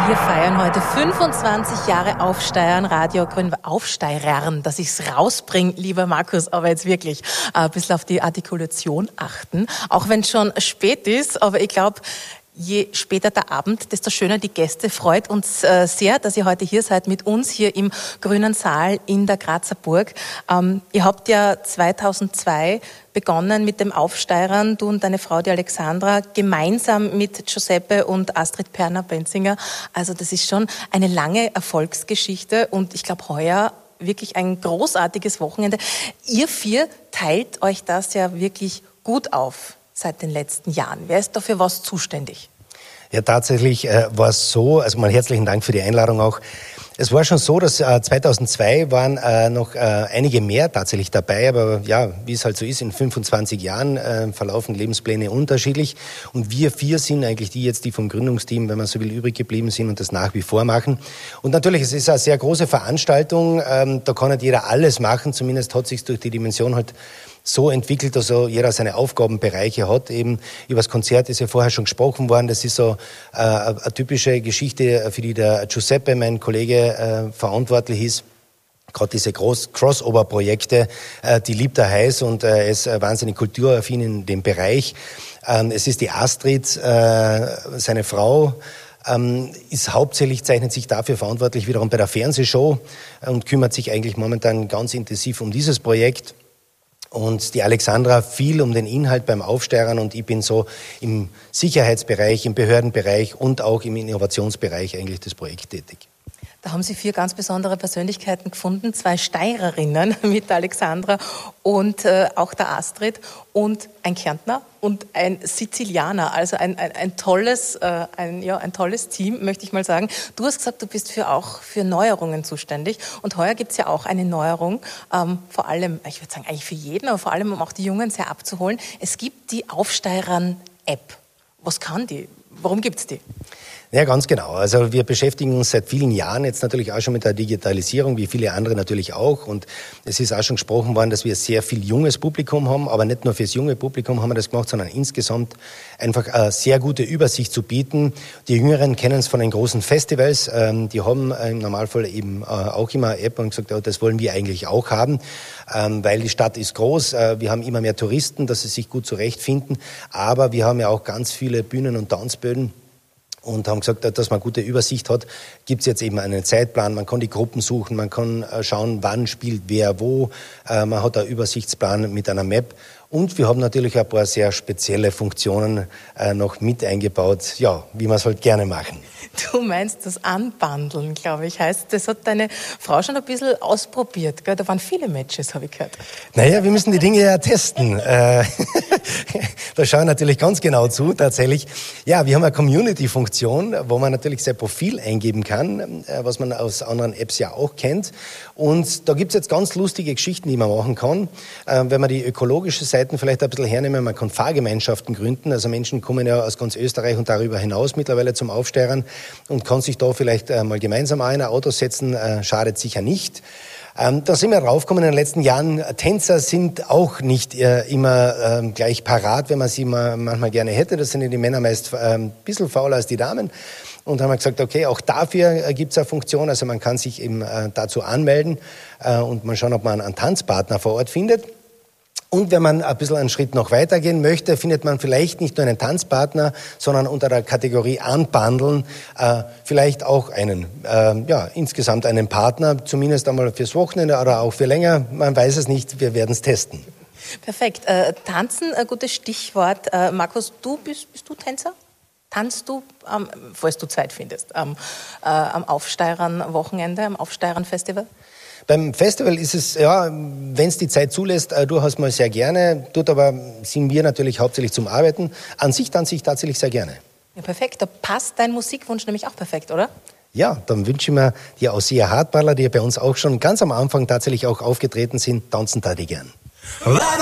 Wir feiern heute 25 Jahre Aufsteiern, Radio Grün, Aufsteirern, dass ich es rausbringe, lieber Markus, aber jetzt wirklich ein bisschen auf die Artikulation achten, auch wenn es schon spät ist, aber ich glaube, je später der Abend, desto schöner die Gäste. Freut uns sehr, dass ihr heute hier seid mit uns hier im Grünen Saal in der Grazer Burg. Ihr habt ja 2002 begonnen mit dem Aufsteirern, du und deine Frau, die Alexandra, gemeinsam mit Giuseppe und Astrid Perner-Benzinger. Also das ist schon eine lange Erfolgsgeschichte und ich glaube heuer wirklich ein großartiges Wochenende. Ihr vier teilt euch das ja wirklich gut auf seit den letzten Jahren. Wer ist dafür was zuständig? Ja, tatsächlich war es so, also mal herzlichen Dank für die Einladung auch. Es war schon so, dass 2002 waren noch einige mehr tatsächlich dabei, aber ja, wie es halt so ist, in 25 Jahren verlaufen Lebenspläne unterschiedlich und wir vier sind eigentlich die vom Gründungsteam, wenn man so will, übrig geblieben sind und das nach wie vor machen. Und natürlich, es ist eine sehr große Veranstaltung, da kann nicht jeder alles machen, zumindest hat sich durch die Dimension halt so entwickelt, dass jeder seine Aufgabenbereiche hat. Eben über das Konzert ist ja vorher schon gesprochen worden. Das ist so eine typische Geschichte, für die der Giuseppe, mein Kollege, verantwortlich ist. Gerade diese Crossover-Projekte, die liebt er heiß und er ist wahnsinnig kulturaffin in dem Bereich. Es ist die Astrid, seine Frau, zeichnet sich dafür verantwortlich wiederum bei der Fernsehshow und kümmert sich eigentlich momentan ganz intensiv um dieses Projekt. Und die Alexandra viel um den Inhalt beim Aufsteirern und ich bin so im Sicherheitsbereich, im Behördenbereich und auch im Innovationsbereich eigentlich des Projekts tätig. Da haben Sie vier ganz besondere Persönlichkeiten gefunden, 2 Steirerinnen mit der Alexandra und auch der Astrid und ein Kärntner und ein Sizilianer, also ein tolles Team, möchte ich mal sagen. Du hast gesagt, du bist auch für Neuerungen zuständig und heuer gibt es ja auch eine Neuerung, vor allem, ich würde sagen eigentlich für jeden, aber vor allem um auch die Jungen sehr abzuholen. Es gibt die Aufsteirern-App. Was kann die? Warum gibt es die? Ja, ganz genau. Also wir beschäftigen uns seit vielen Jahren jetzt natürlich auch schon mit der Digitalisierung, wie viele andere natürlich auch. Und es ist auch schon gesprochen worden, dass wir sehr viel junges Publikum haben. Aber nicht nur fürs junge Publikum haben wir das gemacht, sondern insgesamt einfach eine sehr gute Übersicht zu bieten. Die Jüngeren kennen es von den großen Festivals. Die haben im Normalfall eben auch immer eine App und gesagt, ja, das wollen wir eigentlich auch haben, weil die Stadt ist groß. Wir haben immer mehr Touristen, dass sie sich gut zurechtfinden. Aber wir haben ja auch ganz viele Bühnen und Tanzböden. Und haben gesagt, dass man eine gute Übersicht hat, gibt es jetzt eben einen Zeitplan, man kann die Gruppen suchen, man kann schauen, wann spielt wer wo, man hat einen Übersichtsplan mit einer Map und wir haben natürlich ein paar sehr spezielle Funktionen noch mit eingebaut, ja, wie wir es halt gerne machen. Du meinst das Unbundeln, glaube ich, heißt, das hat deine Frau schon ein bisschen ausprobiert, gell? Da waren viele Matches, habe ich gehört. Naja, wir müssen die Dinge ja testen. Da schauen wir natürlich ganz genau zu, tatsächlich. Ja, wir haben eine Community-Funktion, wo man natürlich sein Profil eingeben kann, was man aus anderen Apps ja auch kennt. Und da gibt's jetzt ganz lustige Geschichten, die man machen kann. Wenn man die ökologische Seiten vielleicht ein bisschen hernehmen, man kann Fahrgemeinschaften gründen. Also Menschen kommen ja aus ganz Österreich und darüber hinaus mittlerweile zum Aufsteirern und kann sich da vielleicht mal gemeinsam auch in ein Auto setzen, schadet sicher nicht. Da sind wir draufgekommen in den letzten Jahren, Tänzer sind auch nicht immer gleich parat, wenn man sie manchmal gerne hätte. Das sind ja die Männer meist ein bisschen fauler als die Damen. Und haben wir gesagt, okay, auch dafür gibt es eine Funktion, also man kann sich eben dazu anmelden und mal schauen, ob man einen Tanzpartner vor Ort findet. Und wenn man ein bisschen einen Schritt noch weitergehen möchte, findet man vielleicht nicht nur einen Tanzpartner, sondern unter der Kategorie Unbundeln vielleicht auch insgesamt einen Partner, zumindest einmal fürs Wochenende oder auch für länger. Man weiß es nicht, wir werden es testen. Perfekt. Tanzen, ein gutes Stichwort. Markus, bist du Tänzer? Tanzt du, falls du Zeit findest, am Aufsteirern-Wochenende, am Aufsteirern-Festival? Beim Festival ist es, ja, wenn es die Zeit zulässt, durchaus mal sehr gerne. Dort aber sind wir natürlich hauptsächlich zum Arbeiten. An sich tanze ich tatsächlich sehr gerne. Ja, perfekt. Da passt dein Musikwunsch nämlich auch perfekt, oder? Ja, dann wünsche ich mir die Ausseher Hartballer, die ja bei uns auch schon ganz am Anfang tatsächlich auch aufgetreten sind, tanzen da die gern.